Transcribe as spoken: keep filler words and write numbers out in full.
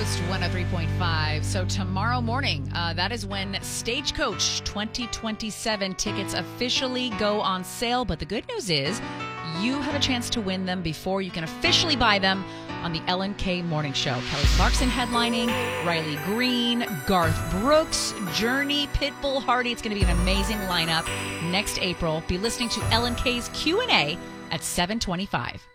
Coast one oh three point five. So tomorrow morning, uh, that is when Stagecoach twenty twenty-seven tickets officially go on sale. But the good news is you have a chance to win them before you can officially buy them on the Ellen K Morning Show. Kelly Clarkson headlining, Riley Green, Garth Brooks, Journey, Pitbull, Hardy. It's going to be an amazing lineup next April. Be listening to Ellen K's Q and A at seven twenty-five.